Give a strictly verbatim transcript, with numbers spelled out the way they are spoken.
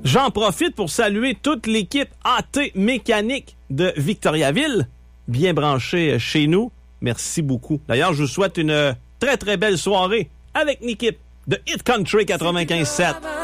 J'en profite pour saluer toute l'équipe A T Mécanique de Victoriaville, bien branchée chez nous. Merci beaucoup. D'ailleurs, je vous souhaite une très, très belle soirée avec l'équipe de Hit Country quatre-vingt-quinze sept.